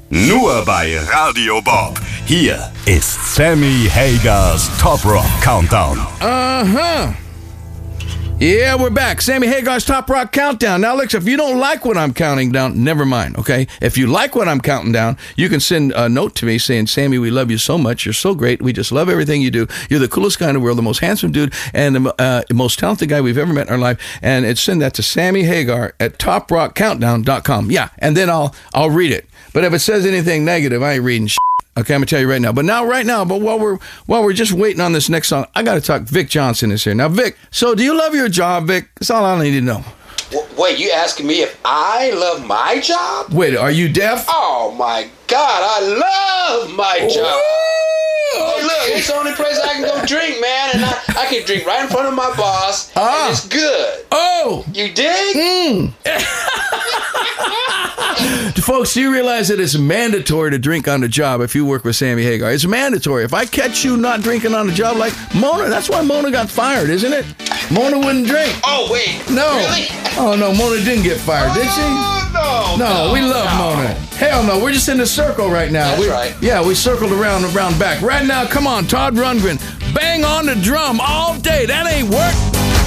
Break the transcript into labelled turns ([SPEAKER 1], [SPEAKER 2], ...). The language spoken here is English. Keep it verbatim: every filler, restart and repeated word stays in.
[SPEAKER 1] Nur bei Radio Bob. Hier ist Sammy Hagar's Top Rock Countdown.
[SPEAKER 2] Uh-huh. Yeah, we're back. Sammy Hagar's Top Rock Countdown. Now, look, if you don't like what I'm counting down, never mind, okay? If you like what I'm counting down, you can send a note to me saying, Sammy, we love you so much. You're so great. We just love everything you do. You're the coolest guy in the world, the most handsome dude, and the uh, most talented guy we've ever met in our life. And it's send that to Sammy Hagar at top rock countdown dot com. Yeah, and then I'll I'll read it. But if it says anything negative, I ain't reading shit. Okay, I'm gonna tell you right now. But now, right now, but while we're while we're just waiting on this next song, I gotta talk. Vic Johnson is here. Now, Vic, so do you love your job, Vic? That's all I need to know.
[SPEAKER 3] Wait, you asking me if I love my job?
[SPEAKER 2] Wait, are you deaf?
[SPEAKER 3] Oh my God, I love my job. Hey, look, it's the only place I can go drink, man, and I, I can drink right in front of my boss, ah. and it's good.
[SPEAKER 2] Oh!
[SPEAKER 3] You dig?
[SPEAKER 2] Mm. Folks, do you realize that it's mandatory to drink on the job if you work with Sammy Hagar? It's mandatory. If I catch you not drinking on the job like Mona, that's why Mona got fired, isn't it? Mona wouldn't drink.
[SPEAKER 3] Oh, wait.
[SPEAKER 2] No.
[SPEAKER 3] Really?
[SPEAKER 2] Oh, no, Mona didn't get fired, did she?
[SPEAKER 3] Oh, no.
[SPEAKER 2] No,
[SPEAKER 3] no
[SPEAKER 2] we love
[SPEAKER 3] no.
[SPEAKER 2] Mona. Hell no, we're just in a circle right now.
[SPEAKER 3] That's
[SPEAKER 2] we,
[SPEAKER 3] right.
[SPEAKER 2] Yeah, we circled around and around back. Right now, come on, Todd Rundgren. Bang on the drum all day. That ain't work.